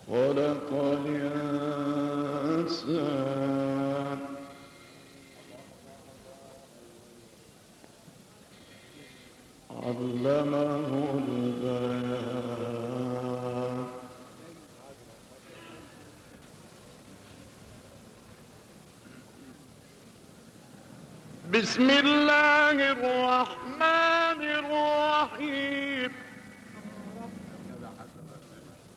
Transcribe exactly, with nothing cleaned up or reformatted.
خلق الإنسان علمه البيان بسم الله الرحمن الرحيم